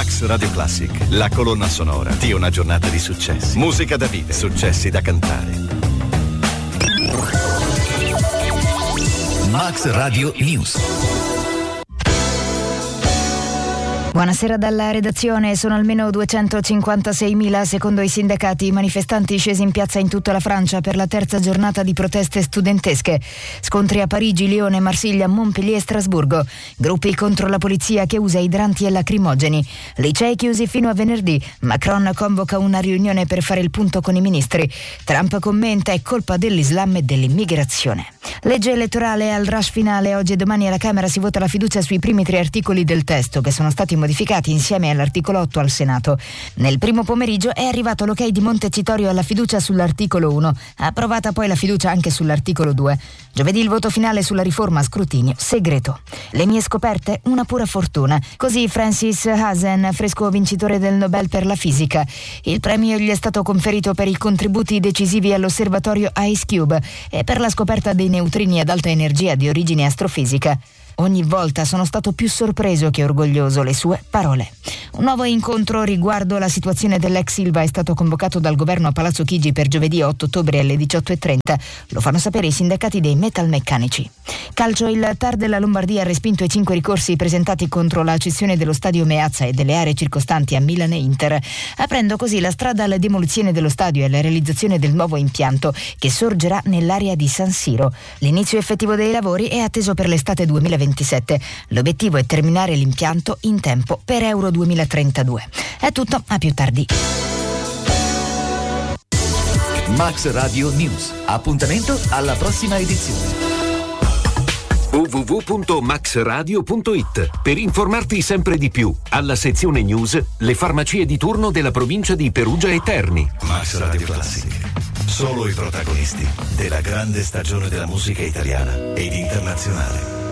Max Radio Classic, la colonna sonora di una giornata di successi. Musica da vivere, successi da cantare. Max Radio News. Buonasera dalla redazione. Sono almeno 256.000, secondo i sindacati, manifestanti scesi in piazza in tutta la Francia per la terza giornata di proteste studentesche. Scontri a Parigi, Lione, Marsiglia, Montpellier e Strasburgo. Gruppi contro la polizia che usa idranti e lacrimogeni. Licei chiusi fino a venerdì. Macron convoca una riunione per fare il punto con i ministri. Trump commenta: è colpa dell'Islam e dell'immigrazione. Legge elettorale al rush finale. Oggi e domani alla Camera si vota la fiducia sui primi 3 articoli del testo che sono stati modificati insieme all'articolo 8 al Senato. Nel primo pomeriggio è arrivato l'ok di Montecitorio alla fiducia sull'articolo 1, approvata poi la fiducia anche sull'articolo 2. Giovedì il voto finale sulla riforma a scrutinio segreto. Le mie scoperte? Una pura fortuna. Così Francis Hazen, fresco vincitore del Nobel per la fisica. Il premio gli è stato conferito per i contributi decisivi all'osservatorio IceCube e per la scoperta dei neutrini ad alta energia di origine astrofisica. Ogni volta sono stato più sorpreso che orgoglioso, le sue parole. Un nuovo incontro riguardo la situazione dell'ex Ilva è stato convocato dal governo a Palazzo Chigi per giovedì 8 ottobre alle 18:30. Lo fanno sapere i sindacati dei metalmeccanici. Calcio, il TAR della Lombardia ha respinto i 5 ricorsi presentati contro la cessione dello stadio Meazza e delle aree circostanti a Milan e Inter, aprendo così la strada alla demolizione dello stadio e alla realizzazione del nuovo impianto che sorgerà nell'area di San Siro. L'inizio effettivo dei lavori è atteso per l'estate 2027. L'obiettivo è terminare l'impianto in tempo per Euro 2032. È tutto, a più tardi. Max Radio News. Appuntamento alla prossima edizione. www.maxradio.it per informarti sempre di più. Alla sezione news, le farmacie di turno della provincia di Perugia e Terni. Max Radio Classic. Solo i protagonisti della grande stagione della musica italiana ed internazionale.